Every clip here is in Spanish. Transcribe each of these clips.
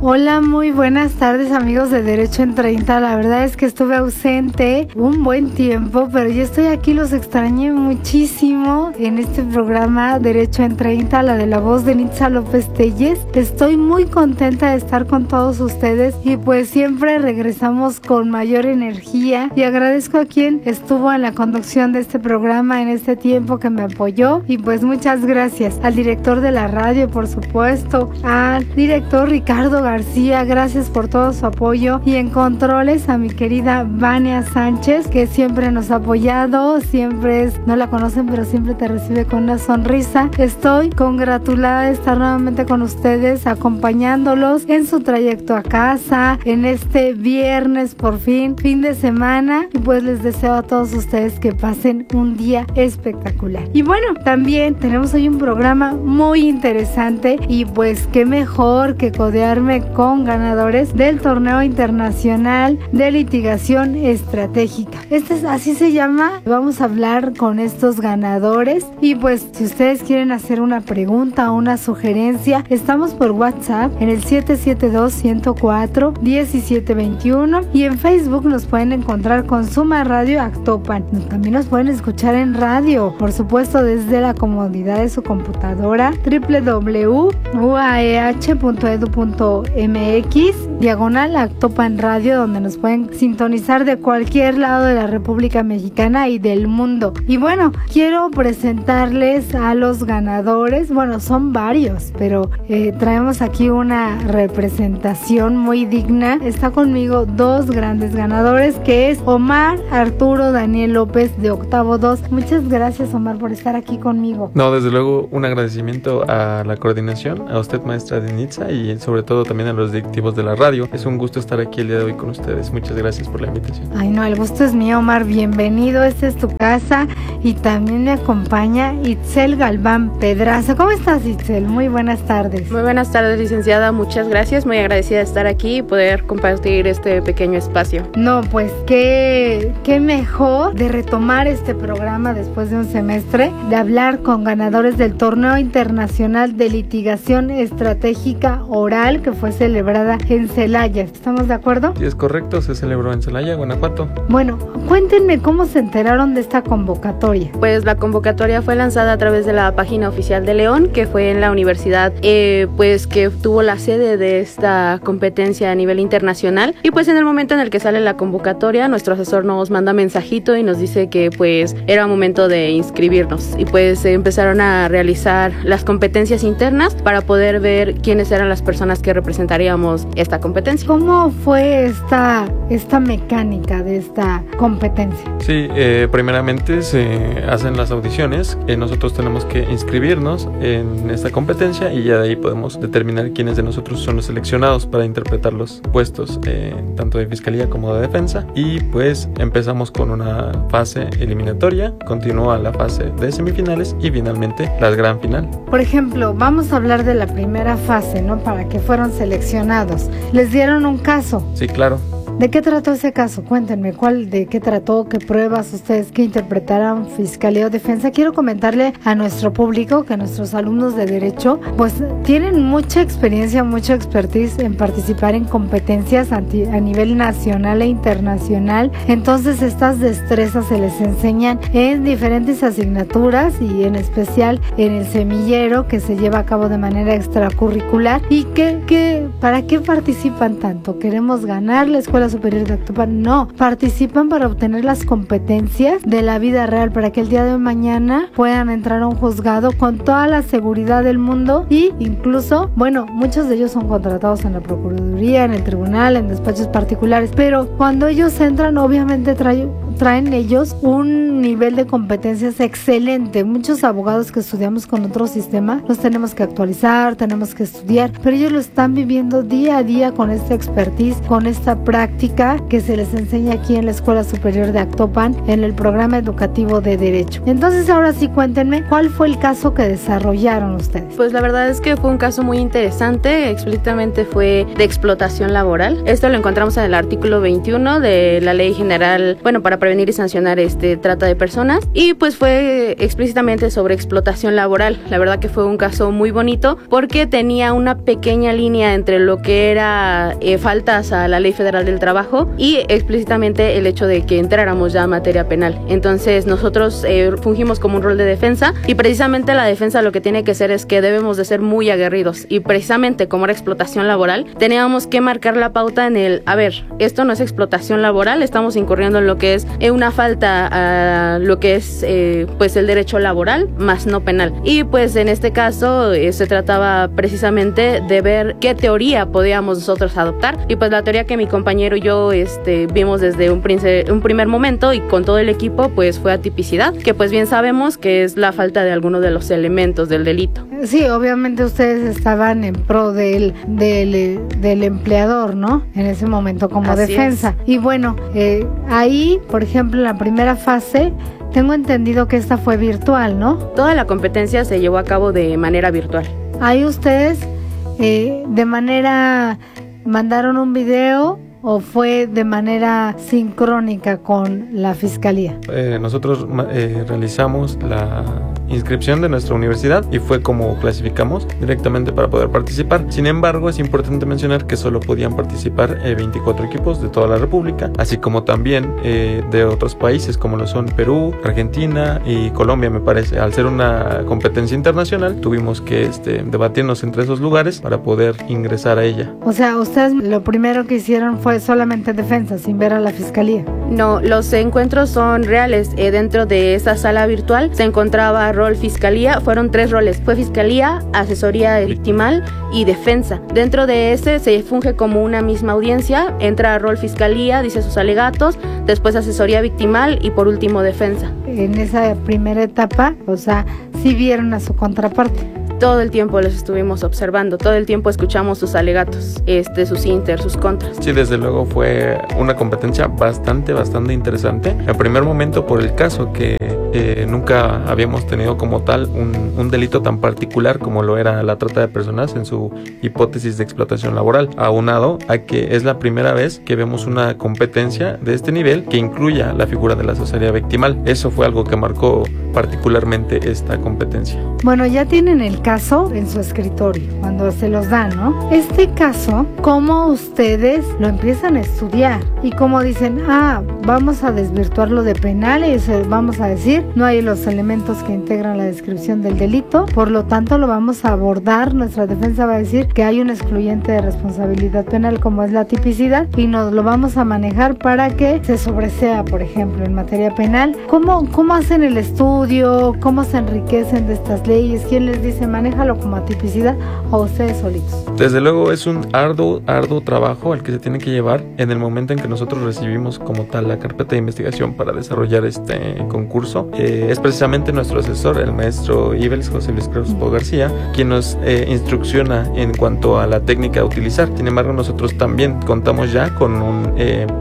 Hola, muy buenas tardes amigos de Derecho en 30. La verdad es que estuve ausente un buen tiempo, pero ya estoy aquí, los extrañé muchísimo en este programa Derecho en 30, la de la voz de Nitza López Telles. Estoy muy contenta de estar con todos ustedes y pues siempre regresamos con mayor energía, y agradezco a quien estuvo en la conducción de este programa en este tiempo, que me apoyó, y pues muchas gracias al director de la radio, por supuesto, al director Ricardo García, gracias por todo su apoyo, y en controles a mi querida Vania Sánchez, que siempre nos ha apoyado, no la conocen, pero siempre te recibe con una sonrisa. Estoy congratulada de estar nuevamente con ustedes, acompañándolos en su trayecto a casa, en este viernes, por fin de semana, y pues les deseo a todos ustedes que pasen un día espectacular. Y bueno, también tenemos hoy un programa muy interesante, y pues qué mejor que codearme con ganadores del Torneo Internacional de Litigación Estratégica. Así se llama. Vamos a hablar con estos ganadores, y pues si ustedes quieren hacer una pregunta o una sugerencia, estamos por WhatsApp en el 772-104-1721, y en Facebook nos pueden encontrar con Suma Radio Actopan. También nos pueden escuchar en radio, por supuesto, desde la comodidad de su computadora, www.uaeh.edu.mx/Actopan Radio, donde nos pueden sintonizar de cualquier lado de la República Mexicana y del mundo. Y bueno, quiero presentarles a los ganadores. Bueno, son varios, pero traemos aquí una representación muy digna. Está conmigo dos grandes ganadores, que es Omar Arturo Daniel López, de Octavo 2. Muchas gracias, Omar, por estar aquí conmigo. No, desde luego, un agradecimiento a la coordinación, a usted, maestra de Nitza, y sobre todo también a los directivos de la radio. Es un gusto estar aquí el día de hoy con ustedes. Muchas gracias por la invitación. Ay, no, el gusto es mío, Omar. Bienvenido, esta es tu casa. Y también me acompaña Itzel Galván Pedraza. ¿Cómo estás, Itzel? Muy buenas tardes. Muy buenas tardes, licenciada. Muchas gracias. Muy agradecida de estar aquí y poder compartir este pequeño espacio. No, pues qué mejor de retomar este programa después de un semestre, de hablar con ganadores del Torneo Internacional de Litigación Estratégica Oral, que fue celebrada en Celaya. ¿Estamos de acuerdo? Sí, es correcto. Se celebró en Celaya, Guanajuato. Bueno, cuéntenme cómo se enteraron de esta convocatoria. Pues la convocatoria fue lanzada a través de la página oficial de León, que fue en la universidad pues que tuvo la sede de esta competencia a nivel internacional, y pues en el momento en el que sale la convocatoria, nuestro asesor nos manda mensajito y nos dice que pues era momento de inscribirnos, y pues empezaron a realizar las competencias internas para poder ver quiénes eran las personas que representaríamos esta competencia. ¿Cómo fue esta mecánica de esta competencia? Sí, primeramente se hacen las audiciones. Nosotros tenemos que inscribirnos en esta competencia, y ya de ahí podemos determinar quiénes de nosotros son los seleccionados para interpretar los puestos tanto de fiscalía como de defensa. Y pues empezamos con una fase eliminatoria, continúa la fase de semifinales y finalmente la gran final. Por ejemplo, vamos a hablar de la primera fase, ¿no? Para que fueron seleccionados. ¿Les dieron un caso? Sí, claro. ¿De qué trató ese caso? Cuéntenme, ¿de qué trató? ¿Qué pruebas ustedes que interpretaron fiscalía o defensa? Quiero comentarle a nuestro público que nuestros alumnos de Derecho pues tienen mucha experiencia, mucha expertise en participar en competencias a nivel nacional e internacional. Entonces estas destrezas se les enseñan en diferentes asignaturas, y en especial en el semillero, que se lleva a cabo de manera extracurricular. ¿Y para qué participan tanto? ¿Queremos ganar la Escuela Superior de Actopan? No, participan para obtener las competencias de la vida real, para que el día de mañana puedan entrar a un juzgado con toda la seguridad del mundo, y incluso, bueno, muchos de ellos son contratados en la Procuraduría, en el tribunal, en despachos particulares, pero cuando ellos entran, obviamente traen ellos un nivel de competencias excelente. Muchos abogados que estudiamos con otro sistema los tenemos que actualizar, tenemos que estudiar, pero ellos lo están viviendo día a día con esta expertise, con esta práctica práctica que se les enseña aquí en la Escuela Superior de Actopan en el programa educativo de Derecho. Entonces, ahora sí, cuéntenme, ¿cuál fue el caso que desarrollaron ustedes? Pues la verdad es que fue un caso muy interesante, explícitamente fue de explotación laboral. Esto lo encontramos en el artículo 21 de la Ley General, para prevenir y sancionar trata de personas, y pues fue explícitamente sobre explotación laboral. La verdad que fue un caso muy bonito porque tenía una pequeña línea entre lo que era faltas a la Ley Federal del Trabajo y explícitamente el hecho de que entráramos ya a materia penal. Entonces nosotros fungimos como un rol de defensa, y precisamente la defensa lo que tiene que ser es que debemos de ser muy aguerridos, y precisamente como era explotación laboral teníamos que marcar la pauta en esto no es explotación laboral, estamos incurriendo en lo que es una falta a lo que es pues el derecho laboral más no penal. Y pues en este caso se trataba precisamente de ver qué teoría podíamos nosotros adoptar, y pues la teoría que mi compañero y yo vimos desde un primer momento y con todo el equipo pues fue atipicidad, que pues bien sabemos que es la falta de alguno de los elementos del delito. Sí, obviamente ustedes estaban en pro del empleador, ¿no? En ese momento como Así defensa. Es. Y bueno, ahí, por ejemplo, en la primera fase, tengo entendido que esta fue virtual, ¿no? Toda la competencia se llevó a cabo de manera virtual. Ahí ustedes mandaron un video, ¿o fue de manera sincrónica con la fiscalía? Nosotros realizamos la inscripción de nuestra universidad y fue como clasificamos directamente para poder participar. Sin embargo, es importante mencionar que solo podían participar 24 equipos de toda la República, así como también de otros países como lo son Perú, Argentina y Colombia, me parece. Al ser una competencia internacional, tuvimos que debatirnos entre esos lugares para poder ingresar a ella. O sea, ustedes lo primero que hicieron fue solamente defensa, sin ver a la fiscalía. No, los encuentros son reales. Dentro de esa sala virtual se encontraba rol fiscalía, fueron 3 roles, fue fiscalía, asesoría victimal y defensa. Dentro de ese se funge como una misma audiencia, entra rol fiscalía, dice sus alegatos, después asesoría victimal y por último defensa. En esa primera etapa, o sea, sí vieron a su contraparte. Todo el tiempo los estuvimos observando, todo el tiempo escuchamos sus alegatos, sus inter, sus contras. Sí, desde luego fue una competencia bastante interesante. En primer momento por el caso que nunca habíamos tenido como tal un delito tan particular como lo era la trata de personas en su hipótesis de explotación laboral, aunado a que es la primera vez que vemos una competencia de este nivel que incluya la figura de la asesoría victimal. Eso fue algo que marcó particularmente esta competencia. Bueno, ya tienen el caso en su escritorio cuando se los dan, ¿no? Este caso, ¿cómo ustedes lo empiezan a estudiar? Y como dicen, vamos a desvirtuarlo de penal, y vamos a decir, no hay los elementos que integran la descripción del delito, por lo tanto lo vamos a abordar, nuestra defensa va a decir que hay un excluyente de responsabilidad penal como es la tipicidad, y nos lo vamos a manejar para que se sobresea, por ejemplo, en materia penal. ¿Cómo hacen el estudio? ¿Cómo se enriquecen de estas leyes? ¿Quién les dice manéjalo como tipicidad, o ustedes solitos? Desde luego es un arduo trabajo el que se tiene que llevar en el momento en que nosotros recibimos como tal la carpeta de investigación para desarrollar este concurso. Es precisamente nuestro asesor, el maestro Ibels, José Luis Crespo García, quien nos instrucciona en cuanto a la técnica a utilizar. Sin embargo, nosotros también contamos ya con un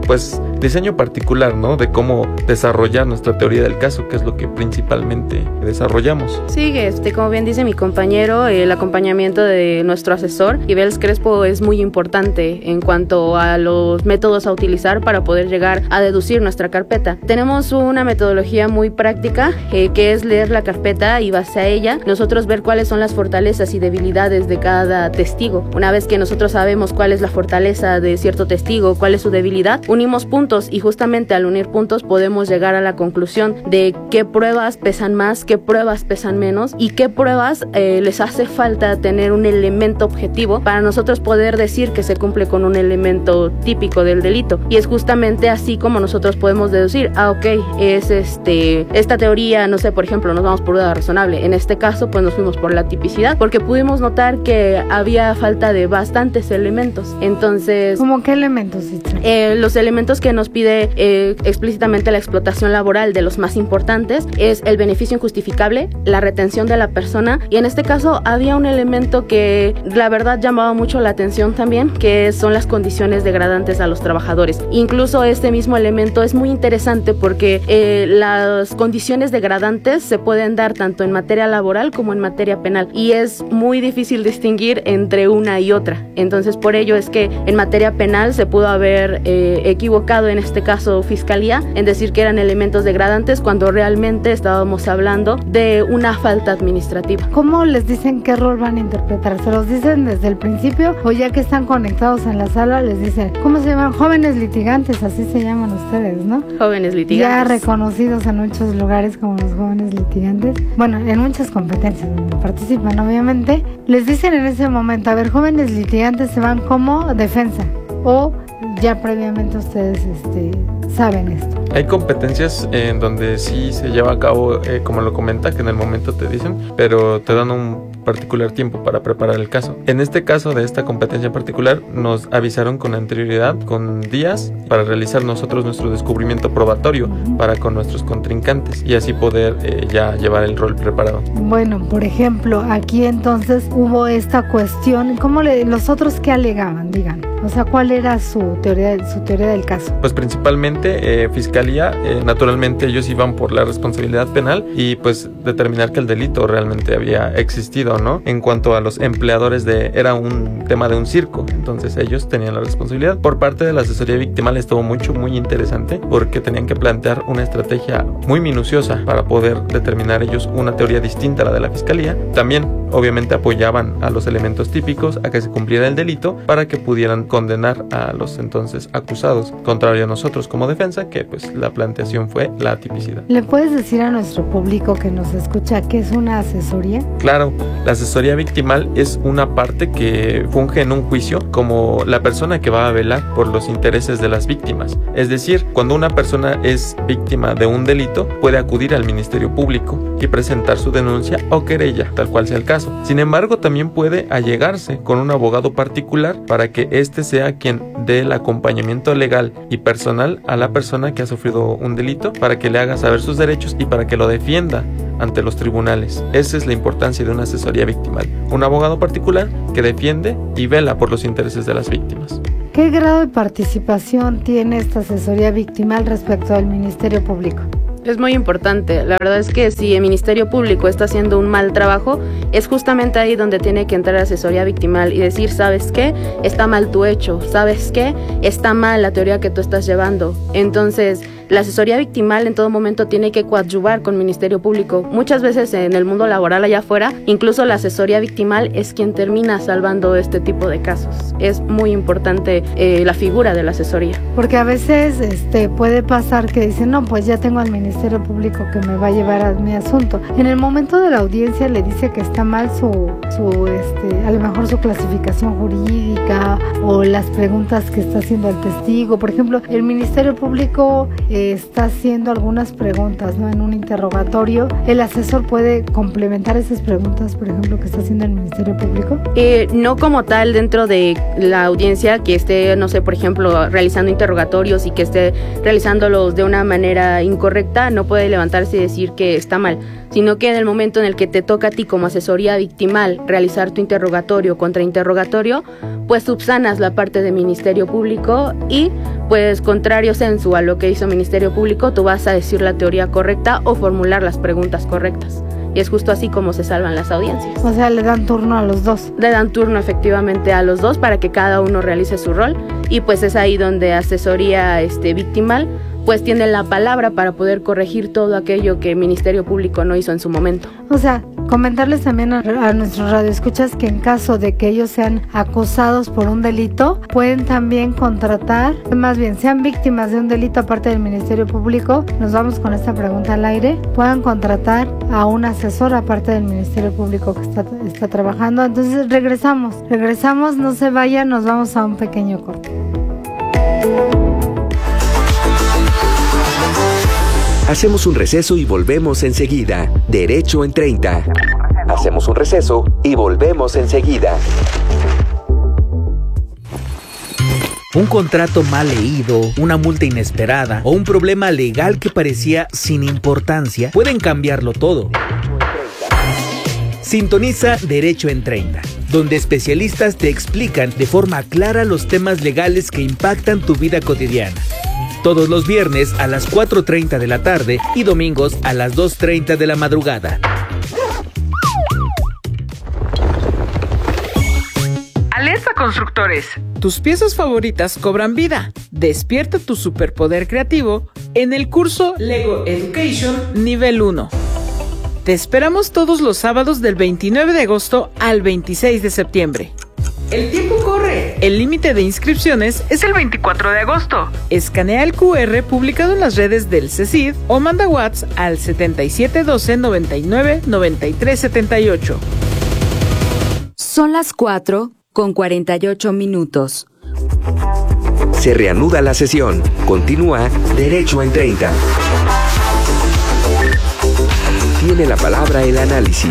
diseño particular, ¿no? De cómo desarrollar nuestra teoría del caso, que es lo que principalmente desarrollamos. Sí, como bien dice mi compañero, el acompañamiento de nuestro asesor Ibels Crespo es muy importante en cuanto a los métodos a utilizar para poder llegar a deducir nuestra carpeta. Tenemos una metodología muy práctica que es leer la carpeta y base a ella nosotros ver cuáles son las fortalezas y debilidades de cada testigo. Una vez que nosotros sabemos cuál es la fortaleza de cierto testigo, cuál es su debilidad, unimos puntos, y justamente al unir puntos podemos llegar a la conclusión de qué pruebas pesan más, qué pruebas pesan menos y qué pruebas les hace falta tener un elemento objetivo para nosotros poder decir que se cumple con un elemento típico del delito. Y es justamente así como nosotros podemos deducir, es esta teoría, no sé, por ejemplo, nos vamos por duda razonable. En este caso, pues nos fuimos por la tipicidad, porque pudimos notar que había falta de bastantes elementos. Entonces, ¿cómo qué elementos? Los elementos que nos pide explícitamente la explotación laboral de los más importantes, es el beneficio injustificable, la retención de la persona, y en este caso había un elemento que la verdad llamaba mucho la atención también, que son las condiciones degradantes a los trabajadores. Incluso este mismo elemento es muy interesante porque las condiciones degradantes se pueden dar tanto en materia laboral como en materia penal, y es muy difícil distinguir entre una y otra. Entonces, por ello es que en materia penal se pudo haber equivocado en este caso Fiscalía en decir que eran elementos degradantes cuando realmente estábamos hablando de una falta administrativa. ¿Cómo les dicen qué rol van a interpretar? ¿Se los dicen desde el principio o ya que están conectados en la sala les dicen, ¿cómo se llaman? Jóvenes litigantes, así se llaman ustedes, ¿no? Jóvenes litigantes. Ya reconocidos en muchos lugares como los jóvenes litigantes. Bueno, en muchas competencias donde participan, obviamente. Les dicen en ese momento, a ver, jóvenes litigantes se van como defensa o ya previamente ustedes saben esto. Hay competencias en donde sí se lleva a cabo, como lo comenta, que en el momento te dicen, pero te dan un particular tiempo para preparar el caso. En este caso de esta competencia en particular, nos avisaron con anterioridad, con días, para realizar nosotros nuestro descubrimiento probatorio para con nuestros contrincantes y así poder ya llevar el rol preparado. Bueno, por ejemplo, aquí entonces hubo esta cuestión, los otros qué alegaban, digan. O sea, ¿cuál era su teoría del caso? Pues principalmente Fiscalía, naturalmente ellos iban por la responsabilidad penal y pues determinar que el delito realmente había existido, ¿no? En cuanto a los empleadores era un tema de un circo, entonces ellos tenían la responsabilidad. Por parte de la asesoría victimal estuvo muy interesante porque tenían que plantear una estrategia muy minuciosa para poder determinar ellos una teoría distinta a la de la Fiscalía. También obviamente apoyaban a los elementos típicos a que se cumpliera el delito para que pudieran condenar a los entonces acusados, contrario a nosotros como defensa, que pues la planteación fue la tipicidad. ¿Le puedes decir a nuestro público que nos escucha qué es una asesoría? Claro, la asesoría victimal es una parte que funge en un juicio como la persona que va a velar por los intereses de las víctimas. Es decir, cuando una persona es víctima de un delito, puede acudir al Ministerio Público y presentar su denuncia o querella, tal cual sea el caso. Sin embargo, también puede allegarse con un abogado particular para que éste sea quien dé el acompañamiento legal y personal a la persona que ha sufrido un delito, para que le haga saber sus derechos y para que lo defienda ante los tribunales. Esa es la importancia de una asesoría victimal. Un abogado particular que defiende y vela por los intereses de las víctimas. ¿Qué grado de participación tiene esta asesoría victimal respecto al Ministerio Público? Es muy importante. La verdad es que si el Ministerio Público está haciendo un mal trabajo, es justamente ahí donde tiene que entrar asesoría victimal y decir, ¿sabes qué? Está mal tu hecho. ¿Sabes qué? Está mal la teoría que tú estás llevando. Entonces, la asesoría victimal en todo momento tiene que coadyuvar con el Ministerio Público. Muchas veces en el mundo laboral allá afuera, incluso la asesoría victimal es quien termina salvando este tipo de casos. Es muy importante la figura de la asesoría. Porque a veces puede pasar que dicen, no, pues ya tengo al Ministerio Público que me va a llevar a mi asunto. En el momento de la audiencia le dice que está mal a lo mejor su clasificación jurídica o las preguntas que está haciendo el testigo. Por ejemplo, el Ministerio Público está haciendo algunas preguntas, ¿no? En un interrogatorio, ¿el asesor puede complementar esas preguntas, por ejemplo, que está haciendo el Ministerio Público? No como tal dentro de la audiencia que esté, no sé, por ejemplo, realizando interrogatorios y que esté realizándolos de una manera incorrecta, no puede levantarse y decir que está mal, sino que en el momento en el que te toca a ti como asesoría victimal realizar tu interrogatorio, contrainterrogatorio, pues subsanas la parte del Ministerio Público y pues contrario sensu a lo que hizo el Ministerio Público, tú vas a decir la teoría correcta o formular las preguntas correctas. Y es justo así como se salvan las audiencias. O sea, le dan turno a los dos. Le dan turno efectivamente a los dos para que cada uno realice su rol y pues es ahí donde asesoría victimal pues tiene la palabra para poder corregir todo aquello que el Ministerio Público no hizo en su momento. O sea, comentarles también a nuestros radioescuchas que en caso de que ellos sean acusados por un delito, pueden también contratar, más bien sean víctimas de un delito aparte del Ministerio Público, nos vamos con esta pregunta al aire, puedan contratar a un asesor aparte del Ministerio Público que está trabajando. Entonces regresamos, no se vayan, nos vamos a un pequeño corte. Hacemos un receso y volvemos enseguida. Derecho en 30. Hacemos un receso y volvemos enseguida. Un contrato mal leído, una multa inesperada o un problema legal que parecía sin importancia pueden cambiarlo todo. Sintoniza Derecho en 30, donde especialistas te explican de forma clara los temas legales que impactan tu vida cotidiana. Todos los viernes a las 4:30 de la tarde y domingos a las 2:30 de la madrugada. Alerta constructores, tus piezas favoritas cobran vida. Despierta tu superpoder creativo en el curso Lego Education Nivel 1. Te esperamos todos los sábados del 29 de agosto al 26 de septiembre. El tiempo corre. El límite de inscripciones es el 24 de agosto. Escanea el QR publicado en las redes del CECID o manda WhatsApp al 7712 99 93 78. Son las 4:48. Se reanuda la sesión. Continúa Derecho en 30. Tiene la palabra el análisis.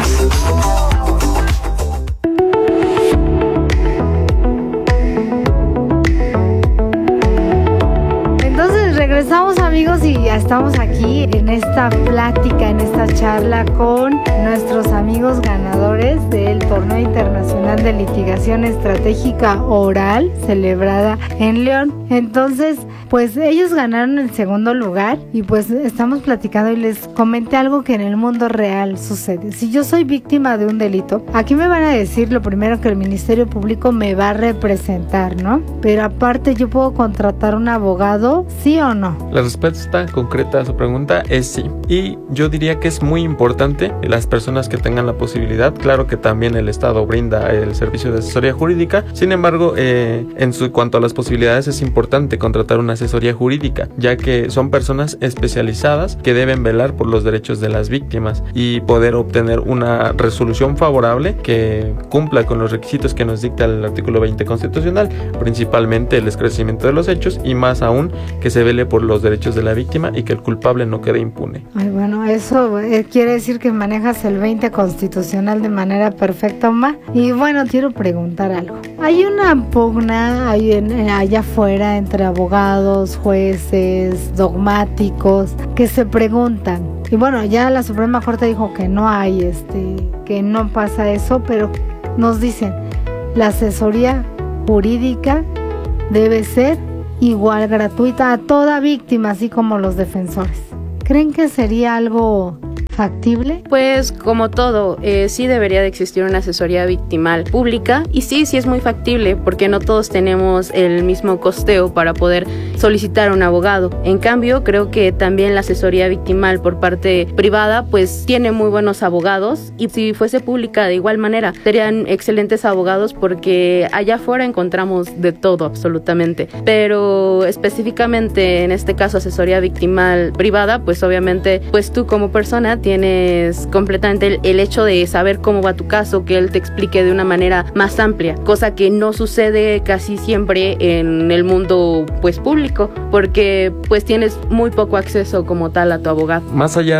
Regresamos, amigos, y ya estamos aquí en esta plática, en esta charla con nuestros amigos ganadores del Torneo Internacional de Litigación Estratégica Oral celebrada en León. Entonces, pues ellos ganaron el segundo lugar y pues estamos platicando y les comenté algo que en el mundo real sucede. Si yo soy víctima de un delito, aquí me van a decir lo primero que el Ministerio Público me va a representar, ¿no? Pero aparte, ¿yo puedo contratar un abogado, sí o no? La respuesta concreta a su pregunta es sí. Y yo diría que es muy importante las personas que tengan la posibilidad. Claro que también el Estado brinda el servicio de asesoría jurídica. Sin embargo, cuanto a las posibilidades, es importante contratar una asesoría jurídica, ya que son personas especializadas que deben velar por los derechos de las víctimas y poder obtener una resolución favorable que cumpla con los requisitos que nos dicta el artículo 20 constitucional, principalmente el esclarecimiento de los hechos y más aún que se vele por los derechos de la víctima y que el culpable no quede impune. Ay, bueno, eso quiere decir que manejas el 20 constitucional de manera perfecta, Omar. Y bueno, quiero preguntar algo. Hay una pugna allá afuera entre abogados, jueces, dogmáticos, que se preguntan. Y bueno, ya la Suprema Corte dijo que no hay, que no pasa eso, pero nos dicen, la asesoría jurídica debe ser igual gratuita a toda víctima, así como los defensores. ¿Creen que sería algo factible? Pues como todo, sí debería de existir una asesoría victimal pública y sí es muy factible porque no todos tenemos el mismo costeo para poder solicitar un abogado. En cambio, creo que también la asesoría victimal por parte privada pues tiene muy buenos abogados y si fuese pública de igual manera serían excelentes abogados porque allá afuera encontramos de todo absolutamente, pero específicamente en este caso asesoría victimal privada pues obviamente pues tú como persona tienes completamente el hecho de saber cómo va tu caso, que él te explique de una manera más amplia, cosa que no sucede casi siempre en el mundo pues público, porque pues tienes muy poco acceso como tal a tu abogado. Más allá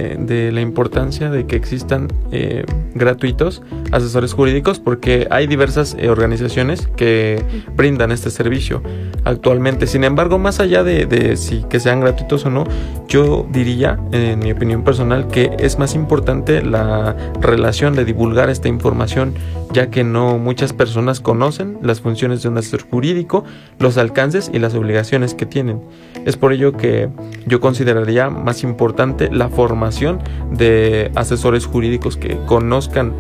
de la importancia de que existan gratuitos asesores jurídicos, porque hay diversas organizaciones que brindan este servicio actualmente. Sin embargo, más allá de si que sean gratuitos o no, yo diría, en mi opinión personal, que es más importante la relación de divulgar esta información, ya que no muchas personas conocen las funciones de un asesor jurídico, los alcances y las obligaciones que tienen. Es por ello que yo consideraría más importante la formación de asesores jurídicos que conozcan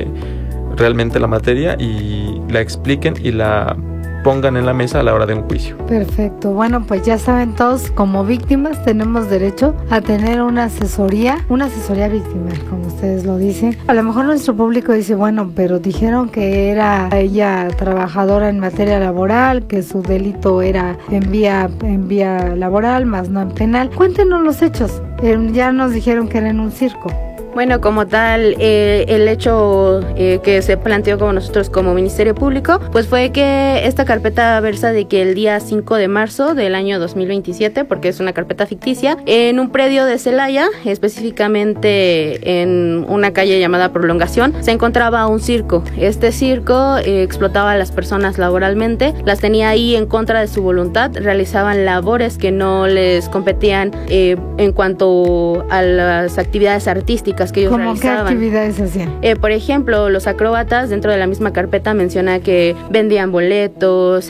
realmente la materia y la expliquen y la pongan en la mesa a la hora de un juicio. Perfecto. Bueno, pues ya saben todos, como víctimas tenemos derecho a tener una asesoría victimal, como ustedes lo dicen. A lo mejor nuestro público dice, bueno, pero dijeron que era ella trabajadora en materia laboral, que su delito era en vía laboral, más no en penal. Cuéntenos los hechos. Ya nos dijeron que era en un circo. Bueno, como tal, el hecho que se planteó como nosotros como Ministerio Público, pues fue que esta carpeta versa de que el día 5 de marzo del año 2027, porque es una carpeta ficticia, en un predio de Celaya, específicamente en una calle llamada Prolongación, se encontraba un circo. Este circo explotaba a las personas laboralmente, las tenía ahí en contra de su voluntad, realizaban labores que no les competían en cuanto a las actividades artísticas que ellos realizaban. ¿Cómo qué actividades hacían? Por ejemplo, los acróbatas dentro de la misma carpeta menciona que vendían boletos,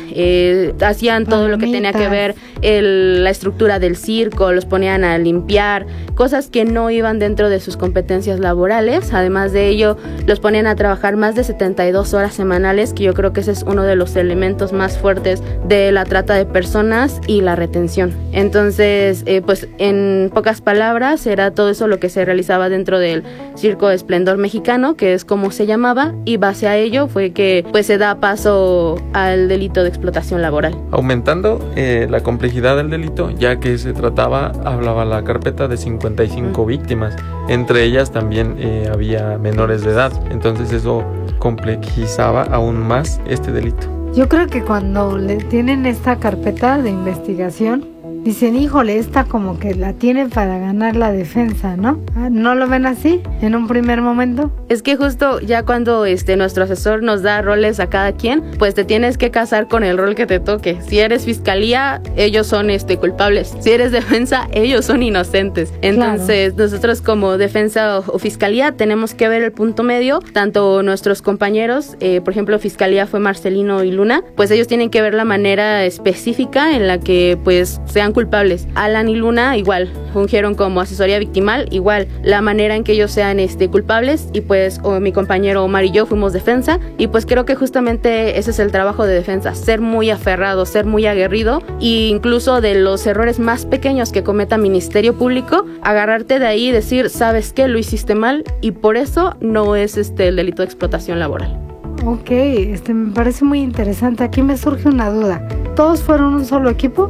hacían todo lo que tenía que ver la estructura del circo, los ponían a limpiar, cosas que no iban dentro de sus competencias laborales. Además de ello, los ponían a trabajar más de 72 horas semanales, que yo creo que ese es uno de los elementos más fuertes de la trata de personas y la retención. Entonces, pues en pocas palabras, era todo eso lo que se realizaba dentro del Circo Esplendor Mexicano, que es como se llamaba, y base a ello fue que pues se da paso al delito de explotación laboral. Aumentando la complejidad del delito, ya que hablaba la carpeta de 55 víctimas, entre ellas también había menores de edad, entonces eso complejizaba aún más este delito. Yo creo que cuando le tienen esta carpeta de investigación, dicen, híjole, esta como que la tiene para ganar la defensa, ¿no? ¿No lo ven así en un primer momento? Es que justo ya cuando nuestro asesor nos da roles a cada quien, pues te tienes que casar con el rol que te toque. Si eres fiscalía, ellos son culpables. Si eres defensa, ellos son inocentes. Entonces, claro, nosotros como defensa o fiscalía tenemos que ver el punto medio. Tanto nuestros compañeros, por ejemplo, fiscalía fue Marcelino y Luna, pues ellos tienen que ver la manera específica en la que pues sean culpables. Alan y Luna igual fungieron como asesoría victimal, igual la manera en que ellos sean culpables, y pues mi compañero Omar y yo fuimos defensa, y pues creo que justamente ese es el trabajo de defensa, ser muy aferrado, ser muy aguerrido, e incluso de los errores más pequeños que cometa Ministerio Público, agarrarte de ahí y decir, ¿sabes qué? Lo hiciste mal y por eso no es el delito de explotación laboral. Ok, me parece muy interesante. Aquí me surge una duda. ¿Todos fueron un solo equipo?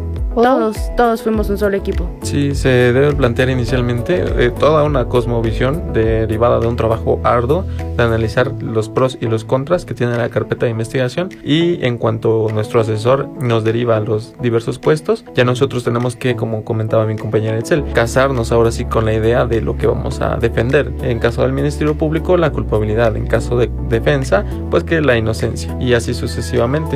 Todos fuimos un solo equipo. Sí, se debe plantear inicialmente toda una cosmovisión derivada de un trabajo arduo de analizar los pros y los contras que tiene la carpeta de investigación, y en cuanto nuestro asesor nos deriva a los diversos puestos, ya nosotros tenemos que, como comentaba mi compañera Itzel, casarnos ahora sí con la idea de lo que vamos a defender. En caso del Ministerio Público, la culpabilidad; en caso de defensa, pues que la inocencia, y así sucesivamente.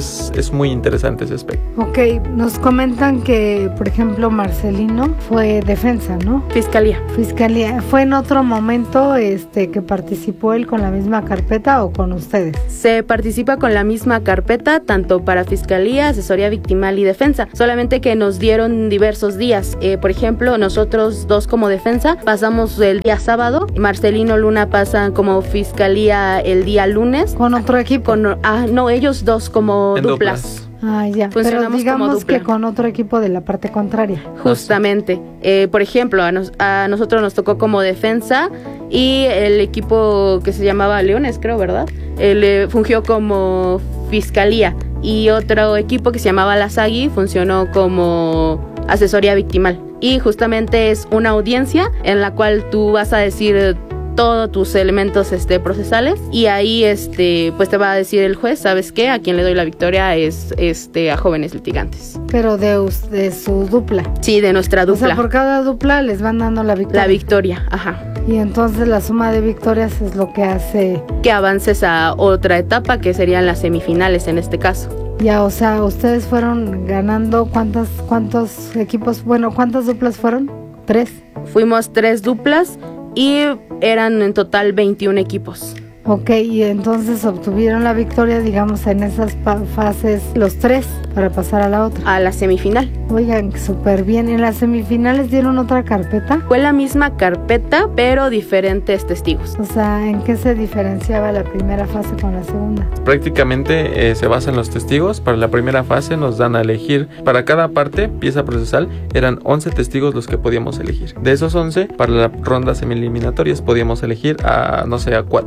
Es muy interesante ese aspecto. Ok, nos comentan que, por ejemplo, Marcelino fue defensa, ¿no? Fiscalía. ¿Fue en otro momento que participó él con la misma carpeta o con ustedes? Se participa con la misma carpeta, tanto para fiscalía, asesoría victimal y defensa, solamente que nos dieron diversos días. Por ejemplo, nosotros dos como defensa pasamos el día sábado, Marcelino, Luna pasan como fiscalía el día lunes. ¿Con otro equipo? No, ellos dos como duplas. Ya, pero digamos que con otro equipo de la parte contraria. Justamente. Por ejemplo, a nosotros nos tocó como defensa, y el equipo que se llamaba Leones, creo, ¿verdad? Fungió como fiscalía, y otro equipo que se llamaba La Sagui funcionó como asesoría victimal. Y justamente es una audiencia en la cual tú vas a decir todos tus elementos procesales, y ahí pues te va a decir el juez, ¿sabes qué? A quien le doy la victoria es a jóvenes litigantes. Pero de su dupla. Sí, de nuestra dupla. O sea, por cada dupla les van dando la victoria. La victoria, ajá. Y entonces la suma de victorias es lo que hace que avances a otra etapa, que serían las semifinales en este caso. Ya, o sea, ustedes fueron ganando, ¿cuántos equipos? Bueno, ¿cuántas duplas fueron? 3. Fuimos 3 duplas y eran en total 21 equipos. Ok, y entonces obtuvieron la victoria, digamos, en esas fases los 3 para pasar a la otra. A la semifinal. Oigan, súper bien. ¿En las semifinales dieron otra carpeta? Fue la misma carpeta, pero diferentes testigos. O sea, ¿en qué se diferenciaba la primera fase con la segunda? Prácticamente se basa en los testigos. Para la primera fase nos dan a elegir, para cada parte, pieza procesal, eran 11 testigos los que podíamos elegir. De esos 11, para las rondas semieliminatorias podíamos elegir a 4. Para las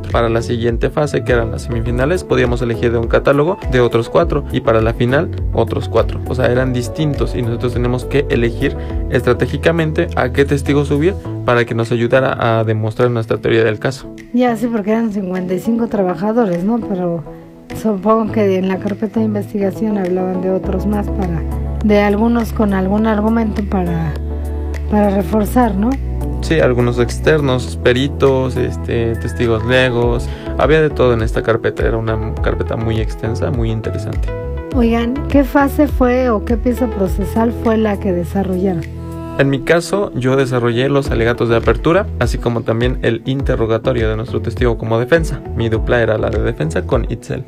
siguiente fase, que eran las semifinales, podíamos elegir de un catálogo de otros 4 y para la final otros 4. O sea, eran distintos y nosotros teníamos que elegir estratégicamente a qué testigo subir para que nos ayudara a demostrar nuestra teoría del caso. Ya, sí, porque eran 55 trabajadores, ¿no? Pero supongo que en la carpeta de investigación hablaban de otros más, de algunos con algún argumento para reforzar, ¿no? Sí, algunos externos, peritos, testigos legos, había de todo en esta carpeta, era una carpeta muy extensa, muy interesante. Oigan, ¿qué fase fue o qué pieza procesal fue la que desarrollaron? En mi caso, yo desarrollé los alegatos de apertura, así como también el interrogatorio de nuestro testigo como defensa. Mi dupla era la de defensa con Itzel.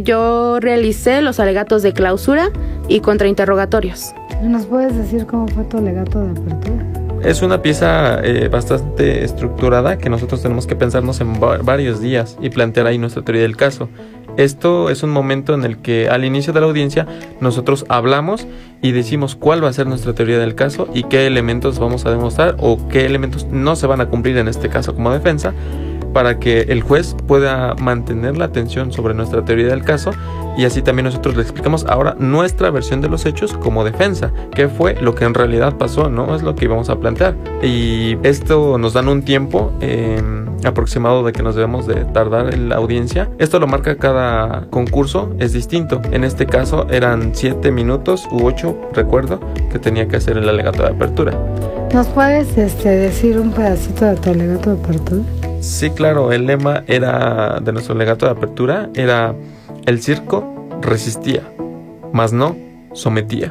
Yo realicé los alegatos de clausura y contrainterrogatorios. ¿Nos puedes decir cómo fue tu alegato de apertura? Es una pieza bastante estructurada que nosotros tenemos que pensarnos en varios días y plantear ahí nuestra teoría del caso. Esto es un momento en el que al inicio de la audiencia nosotros hablamos y decimos cuál va a ser nuestra teoría del caso y qué elementos vamos a demostrar o qué elementos no se van a cumplir en este caso como defensa, para que el juez pueda mantener la atención sobre nuestra teoría del caso y así también nosotros le explicamos ahora nuestra versión de los hechos como defensa, qué fue lo que en realidad pasó, no es lo que íbamos a plantear. Y esto nos dan un tiempo aproximado de que nos debemos de tardar en la audiencia. Esto lo marca cada concurso, es distinto. En este caso eran 7 minutos u 8, recuerdo, que tenía que hacer el alegato de apertura. ¿Nos puedes decir un pedacito de tu alegato de apertura? Sí, claro, el lema era de nuestro alegato de apertura era: el circo resistía, mas no sometía.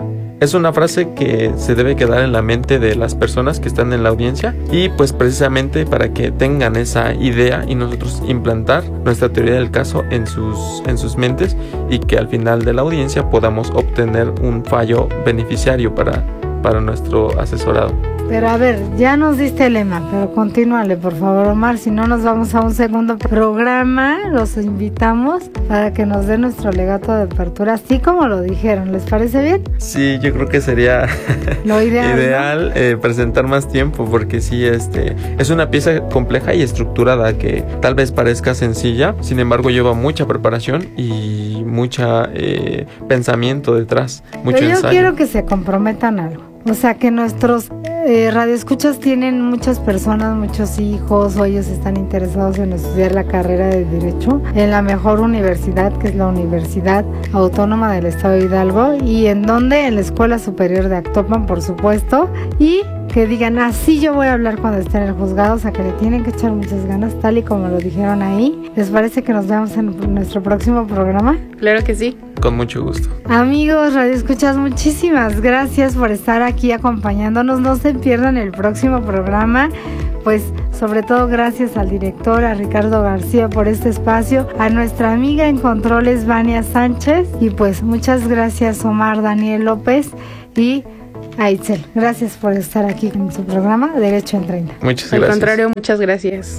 Es una frase que se debe quedar en la mente de las personas que están en la audiencia y pues precisamente para que tengan esa idea y nosotros implantar nuestra teoría del caso en sus mentes y que al final de la audiencia podamos obtener un fallo beneficiario para nuestro asesorado. Pero a ver, ya nos diste el lema, pero continúale por favor, Omar, si no nos vamos a un segundo programa. Los invitamos para que nos den nuestro alegato de apertura, así como lo dijeron. ¿Les parece bien? Sí, yo creo que sería lo ideal, ¿no? Presentar más tiempo, porque sí, es una pieza compleja y estructurada que tal vez parezca sencilla, sin embargo lleva mucha preparación y mucha pensamiento detrás, mucho pero yo ensayo. Quiero que se comprometan a algo. O sea, que nuestros radioescuchas tienen muchas personas, muchos hijos, o ellos están interesados en estudiar la carrera de Derecho en la mejor universidad, que es la Universidad Autónoma del Estado de Hidalgo, y en donde, en la Escuela Superior de Actopan, por supuesto, y que digan, así yo voy a hablar cuando esté en el juzgado, o sea, que le tienen que echar muchas ganas, tal y como lo dijeron ahí. ¿Les parece que nos veamos en nuestro próximo programa? Claro que sí. Con mucho gusto. Amigos radioescuchas, muchísimas gracias por estar aquí acompañándonos. No se pierdan el próximo programa. Pues sobre todo gracias al director, a Ricardo García, por este espacio, a nuestra amiga en controles, Vania Sánchez, y pues muchas gracias, Omar Daniel López, y a Itzel. Gracias por estar aquí en su programa Derecho en 30. Muchas gracias. Al contrario, muchas gracias.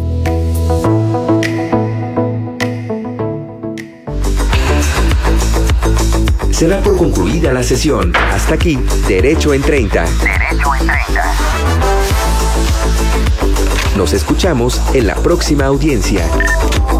Se da por concluida la sesión. Hasta aquí, Derecho en 30. Derecho en 30. Nos escuchamos en la próxima audiencia.